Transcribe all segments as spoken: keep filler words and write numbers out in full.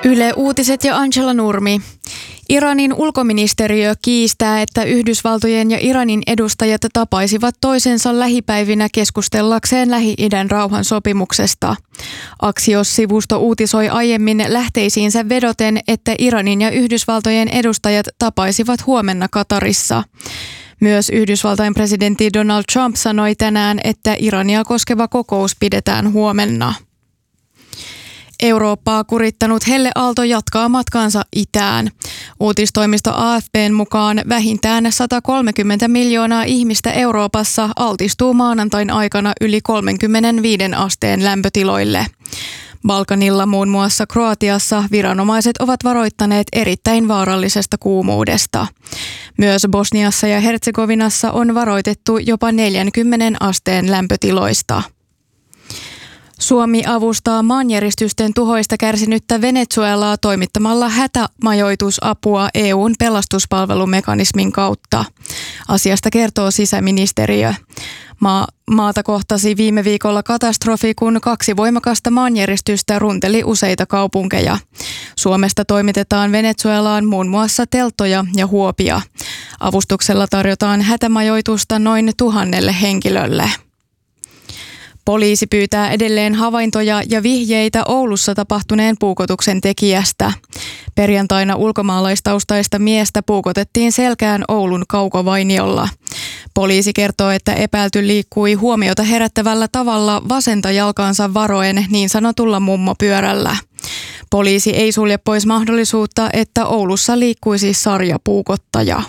Yle Uutiset ja Angela Nurmi. Iranin ulkoministeriö kiistää, että Yhdysvaltojen ja Iranin edustajat tapaisivat toisensa lähipäivinä keskustellakseen Lähi-idän rauhansopimuksesta. Axios-sivusto uutisoi aiemmin lähteisiinsä vedoten, että Iranin ja Yhdysvaltojen edustajat tapaisivat huomenna Katarissa. Myös Yhdysvaltain presidentti Donald Trump sanoi tänään, että Irania koskeva kokous pidetään huomenna. Eurooppaa kurittanut helleaalto jatkaa matkaansa itään. Uutistoimisto A F P:n mukaan vähintään sata kolmekymmentä miljoonaa ihmistä Euroopassa altistuu maanantain aikana yli kolmekymmentäviisi asteen lämpötiloille. Balkanilla, muun muassa Kroatiassa, viranomaiset ovat varoittaneet erittäin vaarallisesta kuumuudesta. Myös Bosniassa ja Herzegovinassa on varoitettu jopa neljäkymmentä asteen lämpötiloista. Suomi avustaa maanjäristysten tuhoista kärsinyttä Venezuelaa toimittamalla hätämajoitusapua E U:n pelastuspalvelumekanismin kautta. Asiasta kertoo sisäministeriö. Maa, maata kohtasi viime viikolla katastrofi, kun kaksi voimakasta maanjäristystä runteli useita kaupunkeja. Suomesta toimitetaan Venezuelaan muun muassa telttoja ja huopia. Avustuksella tarjotaan hätämajoitusta noin tuhannelle henkilölle. Poliisi pyytää edelleen havaintoja ja vihjeitä Oulussa tapahtuneen puukotuksen tekijästä. Perjantaina ulkomaalaistaustaista miestä puukotettiin selkään Oulun Kaukovainiolla. Poliisi kertoo, että epäilty liikkui huomiota herättävällä tavalla vasenta jalkaansa varoen niin sanotulla mummopyörällä. Poliisi ei sulje pois mahdollisuutta, että Oulussa liikkuisi sarjapuukottaja.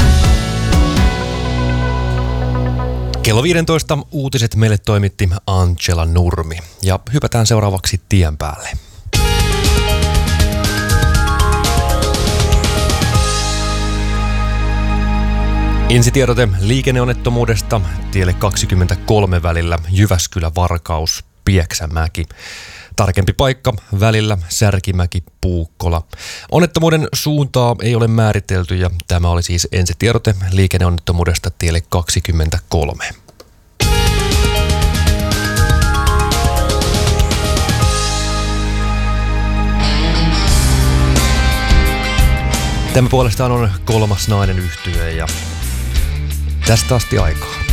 Kello viisitoista uutiset meille toimitti Angela Nurmi ja hypätään seuraavaksi tien päälle. Ensitiedote liikenneonnettomuudesta tielle kaksikymmentäkolme välillä Jyväskylä-Varkaus Pieksämäki. Tarkempi paikka välillä Särkimäki-Puukkola. Onnettomuuden suuntaa ei ole määritelty ja tämä oli siis ensitiedote liikenneonnettomuudesta tielle kaksikymmentäkolme. Tämä puolestaan on Kolmas nainen -yhtye ja tästä asti aikaa.